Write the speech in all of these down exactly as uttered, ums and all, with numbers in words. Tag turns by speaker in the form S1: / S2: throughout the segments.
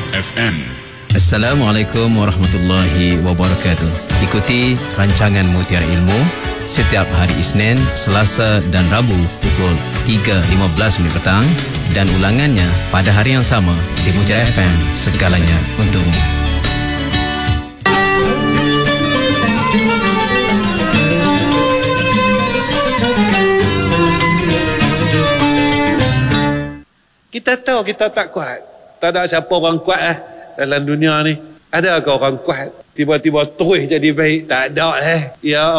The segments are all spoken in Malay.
S1: F M.
S2: Assalamualaikum warahmatullahi wabarakatuh. Ikuti rancangan Mutiara Ilmu setiap hari Isnin, Selasa dan Rabu pukul tiga lima belas minit petang dan ulangannya pada hari yang sama di Mutiara F M, segalanya untukmu.
S3: Kita tahu kita tak kuat. Tak ada siapa orang kuat eh dalam dunia ni. Ada ke orang kuat tiba-tiba terus jadi baik? Tak ada eh. Ya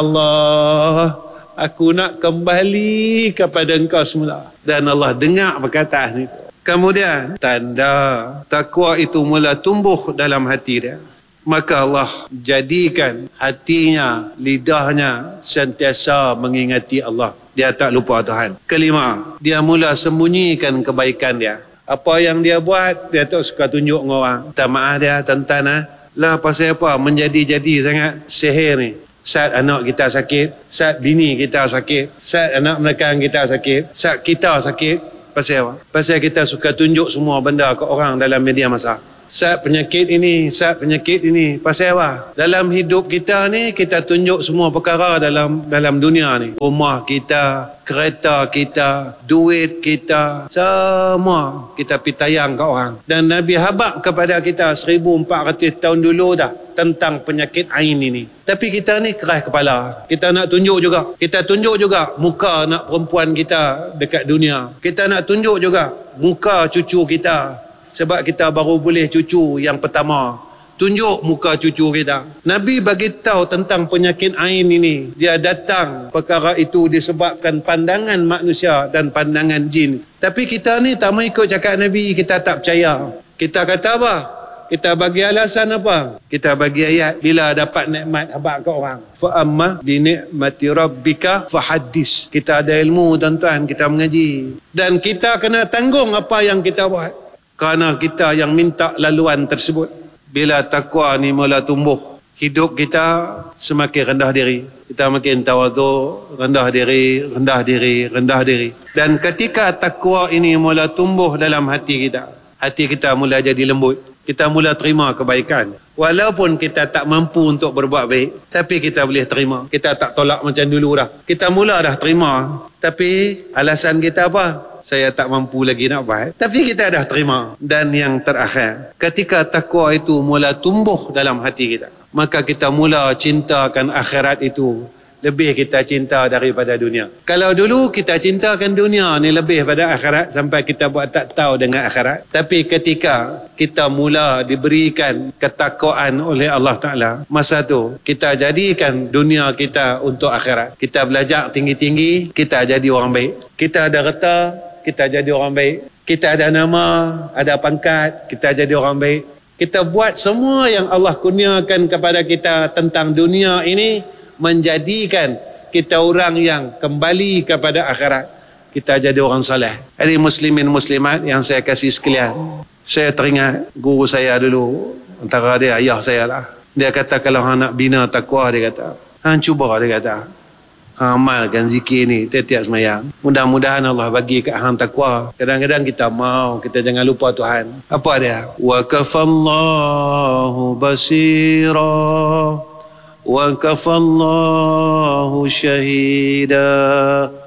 S3: Allah, aku nak kembali kepada Engkau semula. Dan Allah dengar perkataan itu. Kemudian tanda takwa itu mula tumbuh dalam hati dia. Maka Allah jadikan hatinya, lidahnya sentiasa mengingati Allah. Dia tak lupa Tuhan. Kelima, dia mula sembunyikan kebaikan dia. Apa yang dia buat, dia tak suka tunjuk dengan orang. Tak maaf dia, tuan-tuan ha? Lah pasal apa? Menjadi-jadi sangat sihir ni. Saat anak kita sakit, saat bini kita sakit, saat anak menekan kita sakit, saat kita sakit. Pasal apa? Pasal kita suka tunjuk semua benda ke orang dalam media masa. Saat penyakit ini, saat penyakit ini. Pasal apa? Dalam hidup kita ni, kita tunjuk semua perkara dalam dalam dunia ni. Rumah kita, kereta kita, duit kita, semua kita pergi tayang ke orang. Dan Nabi habaq kepada kita seribu empat ratus tahun dulu dah tentang penyakit ain ini. Tapi kita ni keras kepala. Kita nak tunjuk juga. Kita tunjuk juga muka anak perempuan kita dekat dunia. Kita nak tunjuk juga muka cucu kita. Sebab kita baru boleh cucu yang pertama. Tunjuk muka cucu kita. Nabi bagi tahu tentang penyakit ain ini. Dia datang, perkara itu disebabkan pandangan manusia dan pandangan jin. Tapi kita ni tak mau ikut cakap Nabi, kita tak percaya. Kita kata apa? Kita bagi alasan apa? Kita bagi ayat, bila dapat nikmat habaq ke orang. Fa amma bi ni'mati rabbika fahaddis. Kita ada ilmu tuan-tuan, kita mengaji. Dan kita kena tanggung apa yang kita buat. Kerana kita yang minta laluan tersebut. Bila takwa ni mula tumbuh, hidup kita semakin rendah diri. Kita makin tawaduk, rendah diri, rendah diri, rendah diri. Dan ketika takwa ini mula tumbuh dalam hati kita, hati kita mula jadi lembut. Kita mula terima kebaikan. Walaupun kita tak mampu untuk berbuat baik, tapi kita boleh terima. Kita tak tolak macam dulu dah. Kita mula dah terima. Tapi alasan kita apa? Saya tak mampu lagi nak buat. Tapi kita dah terima. Dan yang terakhir, ketika takwa itu mula tumbuh dalam hati kita, maka kita mula cintakan akhirat itu lebih kita cinta daripada dunia. Kalau dulu kita cintakan dunia ni lebih pada akhirat sampai kita buat tak tahu dengan akhirat. Tapi ketika kita mula diberikan ketakwaan oleh Allah Ta'ala, masa tu kita jadikan dunia kita untuk akhirat. Kita belajar tinggi-tinggi, kita jadi orang baik. Kita ada reta, kita jadi orang baik. Kita ada nama, ada pangkat, kita jadi orang baik. Kita buat semua yang Allah kurniakan kepada kita tentang dunia ini, menjadikan kita orang yang kembali kepada akhirat. Kita jadi orang saleh. Jadi muslimin muslimat yang saya kasih sekalian, saya teringat guru saya dulu, antara dia ayah saya lah. Dia kata kalau hang nak bina takwa, dia kata hang cuba, dia kata hang amalkan zikir ni tiap-tiap semayang. Mudah-mudahan Allah bagi kat hang takwa. Kadang-kadang kita mau, kita jangan lupa Tuhan. Apa dia? Wa kafallahu basira wa kafallahu syahida